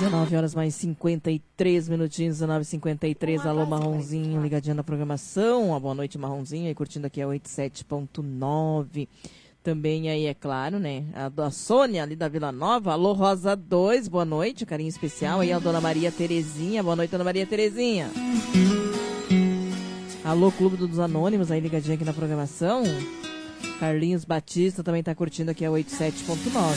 19 horas mais 53 minutinhos, 19h53. Alô, Marronzinho, ligadinho na programação. Uma boa noite, Marronzinho, aí curtindo aqui a 87.9. Também aí, é claro, né, a da Sônia, ali da Vila Nova. Alô, Rosa 2, boa noite, carinho especial. Aí a Dona Maria Terezinha, boa noite, Dona Maria Terezinha. Alô, Clube dos Anônimos, aí ligadinho aqui na programação. Carlinhos Batista também tá curtindo aqui a 87.9.